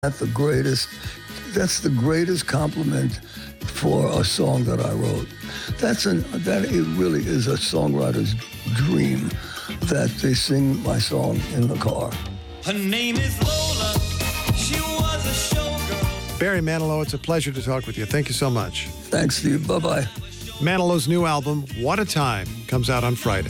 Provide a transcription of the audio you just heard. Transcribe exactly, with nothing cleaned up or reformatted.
That's the greatest, that's the greatest compliment for a song that I wrote. That's an, that it really is a songwriter's dream that they sing my song in the car. Her name is Lola. She was a showgirl. Barry Manilow, it's a pleasure to talk with you. Thank you so much. Thanks, Steve. Bye-bye. Manilow's new album, What a Time, comes out on Friday.